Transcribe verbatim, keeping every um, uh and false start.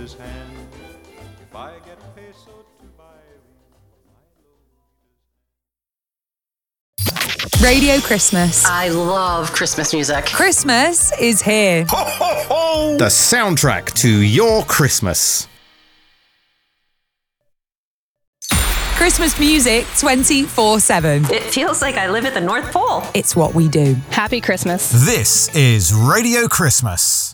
Lolita's hand. If I get peso to buy Radio Christmas. I love Christmas music. Christmas is here. Ho, ho, ho! The soundtrack to your Christmas. Christmas music twenty-four seven. It feels like I live at the North Pole. It's what we do. Happy Christmas. This is Radio Christmas.